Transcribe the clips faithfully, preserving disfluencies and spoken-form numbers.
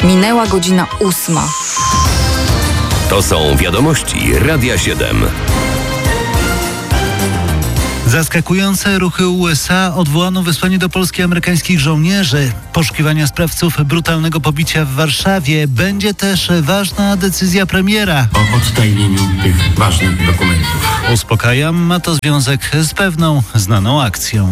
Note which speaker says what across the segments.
Speaker 1: Minęła godzina ósma.
Speaker 2: To są wiadomości Radia siedem.
Speaker 3: Zaskakujące ruchy U S A. Odwołano wysłanie do Polski amerykańskich żołnierzy. Poszukiwania sprawców brutalnego pobicia w Warszawie. Będzie też ważna decyzja premiera
Speaker 4: o odtajnieniu tych ważnych dokumentów.
Speaker 3: Uspokajam, ma to związek z pewną znaną akcją.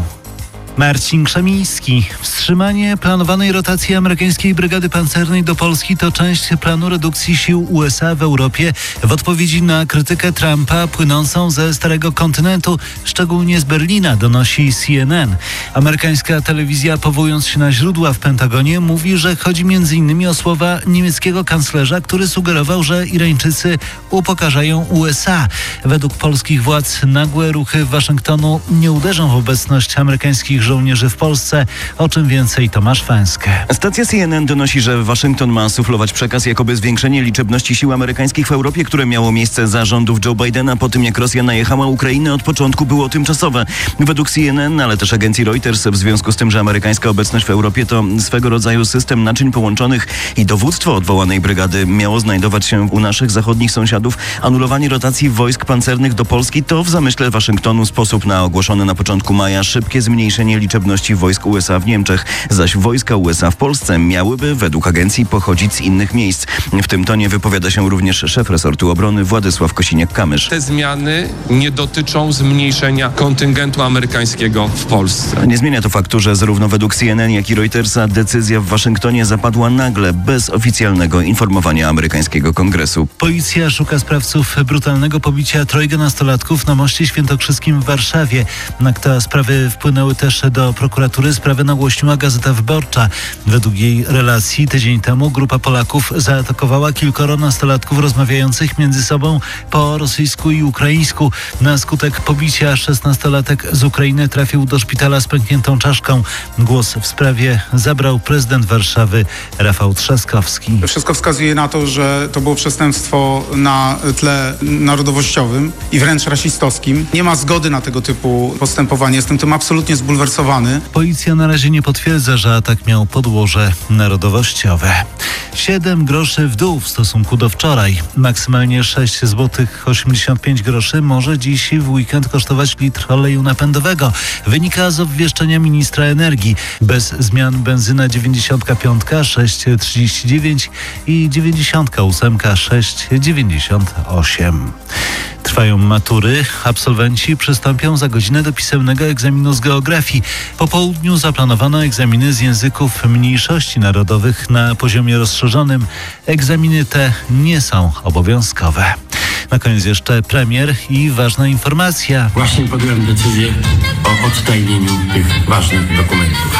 Speaker 3: Marcin Krzemiński. Wstrzymanie planowanej rotacji amerykańskiej brygady pancernej do Polski to część planu redukcji sił U S A w Europie w odpowiedzi na krytykę Trumpa płynącą ze Starego Kontynentu, szczególnie z Berlina, donosi C N N. Amerykańska telewizja, powołując się na źródła w Pentagonie, mówi, że chodzi między innymi o słowa niemieckiego kanclerza, który sugerował, że Irańczycy upokarzają U S A. Według polskich władz nagłe ruchy Waszyngtonu nie uderzą w obecność amerykańskich żołnierzy w Polsce. O czym więcej Tomasz Fęskę.
Speaker 5: Stacja C N N donosi, że Waszyngton ma suflować przekaz, jakoby zwiększenie liczebności sił amerykańskich w Europie, które miało miejsce za rządów Joe Bidena po tym, jak Rosja najechała Ukrainę, od początku było tymczasowe. Według C N N, ale też agencji Reuters, w związku z tym, że amerykańska obecność w Europie to swego rodzaju system naczyń połączonych i dowództwo odwołanej brygady miało znajdować się u naszych zachodnich sąsiadów, anulowanie rotacji wojsk pancernych do Polski to w zamyśle Waszyngtonu sposób na ogłoszone na początku maja szybkie zmniejszenie liczebności wojsk U S A w Niemczech, zaś wojska U S A w Polsce miałyby według agencji pochodzić z innych miejsc. W tym tonie wypowiada się również szef resortu obrony Władysław Kosiniak-Kamysz.
Speaker 6: Te zmiany nie dotyczą zmniejszenia kontyngentu amerykańskiego w Polsce.
Speaker 5: Nie zmienia to faktu, że zarówno według C N N, jak i Reutersa decyzja w Waszyngtonie zapadła nagle, bez oficjalnego informowania amerykańskiego kongresu.
Speaker 3: Policja szuka sprawców brutalnego pobicia trojga nastolatków na Moście Świętokrzyskim w Warszawie. Akta sprawy wpłynęły też do prokuratury. Sprawę nagłośniła Gazeta Wyborcza. Według jej relacji tydzień temu grupa Polaków zaatakowała kilkoro nastolatków rozmawiających między sobą po rosyjsku i ukraińsku. Na skutek pobicia szesnastolatek z Ukrainy trafił do szpitala z pękniętą czaszką. Głos w sprawie zabrał prezydent Warszawy Rafał Trzaskowski.
Speaker 7: Wszystko wskazuje na to, że to było przestępstwo na tle narodowościowym i wręcz rasistowskim. Nie ma zgody na tego typu postępowanie. Jestem tym absolutnie zbulwersowany.
Speaker 3: Policja na razie nie potwierdza, że atak miał podłoże narodowościowe. siedem groszy w dół w stosunku do wczoraj. Maksymalnie sześć złotych osiemdziesiąt pięć groszy może dziś w weekend kosztować litr oleju napędowego. Wynika z obwieszczenia ministra energii. Bez zmian benzyna dziewięćdziesiąt pięć sześć trzydzieści dziewięć i dziewięćdziesiąt osiem sześć dziewięćdziesiąt osiem. Trwają matury. Absolwenci przystąpią za godzinę do pisemnego egzaminu z geografii. Po południu zaplanowano egzaminy z języków mniejszości narodowych na poziomie rozszerzonym. Egzaminy te nie są obowiązkowe. Na koniec jeszcze premier i ważna informacja.
Speaker 4: Właśnie podjąłem decyzję o odtajnieniu tych ważnych dokumentów.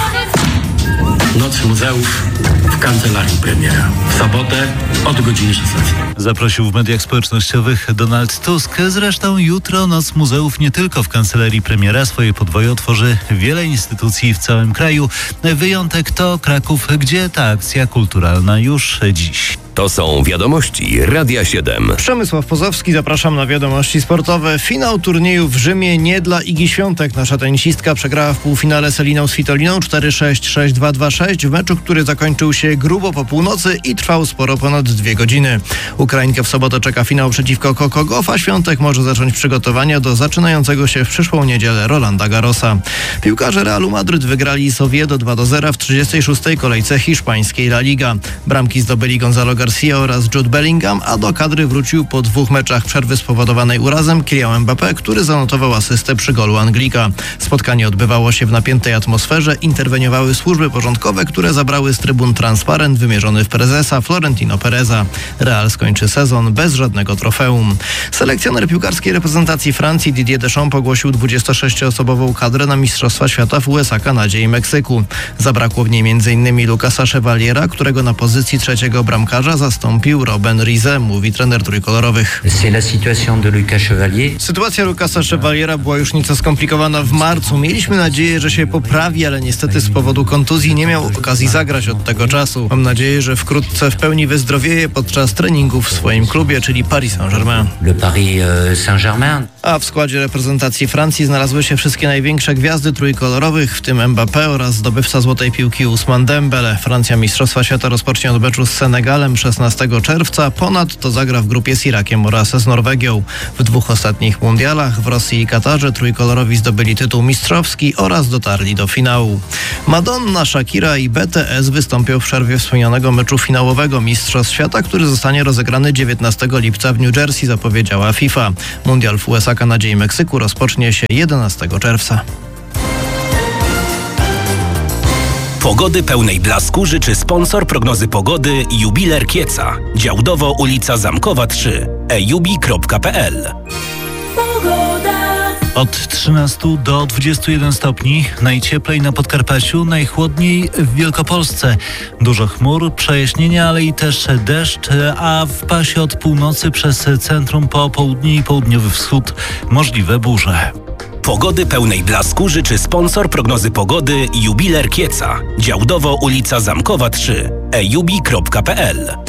Speaker 4: Noc muzeów w kancelarii premiera. W sobotę od godziny szesnastej.
Speaker 3: Zaprosił w mediach społecznościowych Donald Tusk. Zresztą jutro Noc Muzeów nie tylko w kancelarii premiera. Swoje podwoje otworzy wiele instytucji w całym kraju. Wyjątek to Kraków, gdzie ta akcja kulturalna już dziś.
Speaker 2: To są wiadomości Radia siedem.
Speaker 8: Przemysław Pozowski, zapraszam na wiadomości sportowe. Finał turnieju w Rzymie nie dla Igi Świątek. Nasza tenisistka przegrała w półfinale z Eliną Svitoliną cztery sześć, sześć dwa, dwa sześć w meczu, który zakończył się grubo po północy i trwał sporo ponad dwie godziny. Ukrainkę w sobotę czeka finał przeciwko Coco Gauff, a Świątek może zacząć przygotowania do zaczynającego się w przyszłą niedzielę Rolanda Garrosa. Piłkarze Realu Madryt wygrali z Oviedo dwa do zera w trzydziestej szóstej kolejce hiszpańskiej La Liga. Bramki zdobyli Gonzalo Garcia oraz Jude Bellingham, a do kadry wrócił po dwóch meczach przerwy spowodowanej urazem Kylian Mbappé, który zanotował asystę przy golu Anglika. Spotkanie odbywało się w napiętej atmosferze, interweniowały służby porządkowe, które zabrały z trybun transparent wymierzony w prezesa Florentino Pereza. Real skończy sezon bez żadnego trofeum. Selekcjoner piłkarskiej reprezentacji Francji Didier Deschamps ogłosił dwudziestosześcioosobową kadrę na Mistrzostwa Świata w U S A, Kanadzie i Meksyku. Zabrakło w niej m.in. Lucasa Chevaliera, którego na pozycji trzeciego bramkarza Chevaliera zastąpił Robben Riese, mówi trener trójkolorowych. Sytuacja Lucasa Chevaliera była już nieco skomplikowana w marcu. Mieliśmy nadzieję, że się poprawi, ale niestety z powodu kontuzji nie miał okazji zagrać od tego czasu. Mam nadzieję, że wkrótce w pełni wyzdrowieje podczas treningów w swoim klubie, czyli Paris Saint-Germain.
Speaker 9: Le Paris Saint-Germain.
Speaker 8: A w składzie reprezentacji Francji znalazły się wszystkie największe gwiazdy trójkolorowych, w tym Mbappé oraz zdobywca złotej piłki Ousmane Dembele. Francja Mistrzostwa Świata rozpocznie od meczu z Senegalem szesnastego czerwca. Ponadto zagra w grupie z Irakiem oraz z Norwegią. W dwóch ostatnich mundialach w Rosji i Katarze trójkolorowi zdobyli tytuł mistrzowski oraz dotarli do finału. Madonna, Shakira i B T S wystąpią w przerwie wspomnianego meczu finałowego Mistrzostw Świata, który zostanie rozegrany dziewiętnastego lipca w New Jersey, zapowiedziała FIFA. Mundial w U S A, Kanadzie i Meksyku rozpocznie się jedenastego czerwca.
Speaker 10: Pogody pełnej blasku życzy sponsor prognozy pogody Jubiler Kieca. Działdowo ulica Zamkowa trzy. e jubi kropka p l.
Speaker 3: Od trzynastu do dwudziestu jeden stopni, najcieplej na Podkarpaciu, najchłodniej w Wielkopolsce. Dużo chmur, przejaśnienia, ale i też deszcz, a w pasie od północy przez centrum po południe i południowy wschód możliwe burze.
Speaker 10: Pogody pełnej blasku życzy sponsor prognozy pogody Jubiler Kieca. Działdowo ulica Zamkowa trzy. e jubi kropka p l.